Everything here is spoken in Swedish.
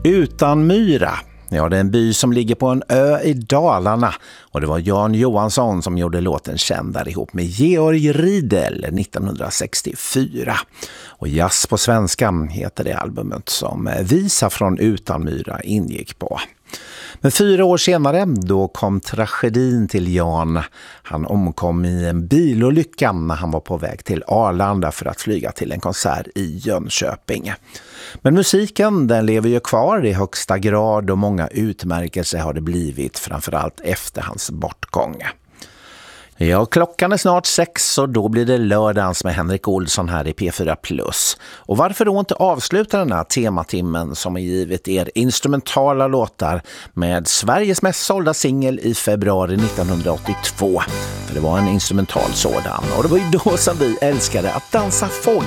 Utanmyra. Ja, det är en by som ligger på en ö i Dalarna och det var Jan Johansson som gjorde låten känd där ihop med Georg Riedel 1964. Och Jazz på svenska heter det albumet som Visa från Utanmyra ingick på. Men 4 år senare då kom tragedin till Jan. Han omkom i en bilolycka när han var på väg till Arlanda för att flyga till en konsert i Jönköping. Men musiken den lever ju kvar i högsta grad och många utmärkelser har det blivit framförallt efter hans bortgång. Ja, klockan är snart 6 och då blir det lördagens med Henrik Olsson här i P4+. Och varför då inte avsluta den här tematimmen som har givit er instrumentala låtar med Sveriges mest sålda singel i februari 1982. För det var en instrumental sådan och det var ju då som vi älskade att dansa fågel.